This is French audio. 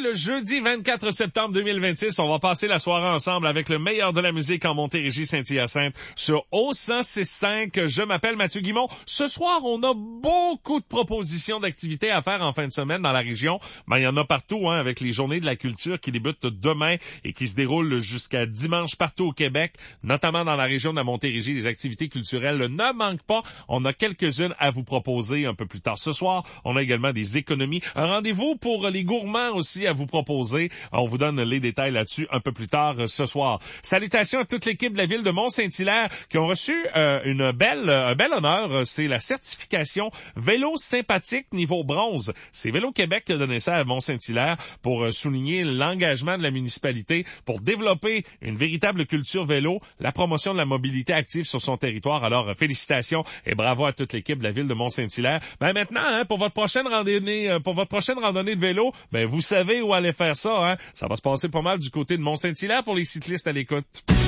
le jeudi 24 septembre 2026. On va passer la soirée ensemble avec le meilleur de la musique en Montérégie Saint-Hyacinthe sur O106.5. Je m'appelle Mathieu Guimond. Ce soir, on a beaucoup de propositions d'activités à faire en fin de semaine dans la région. Il y en a partout, avec les journées de la culture qui débutent demain et qui se déroulent jusqu'à dimanche partout au Québec, notamment dans la région de la Montérégie. Les activités culturelles ne manquent pas. On a quelques-unes à vous proposer un peu plus tard ce soir. On a également des économies. Un rendez-vous pour les gourmands aussi à vous proposer. On vous donne les détails là-dessus un peu plus tard ce soir. Salutations à toute l'équipe de la ville de Mont-Saint-Hilaire qui ont reçu un bel honneur. C'est la certification Vélo sympathique niveau bronze. C'est Vélo Québec qui a donné ça à Mont-Saint-Hilaire pour souligner l'engagement de la municipalité pour développer une véritable culture vélo, la promotion de la mobilité active sur son territoire. Alors, félicitations et bravo à toute l'équipe de la ville de Mont-Saint-Hilaire. Maintenant, pour votre prochaine randonnée de vélo, vous savez où aller faire ça. Ça va se passer pas mal du côté de Mont-Saint-Hilaire pour les cyclistes à l'écoute.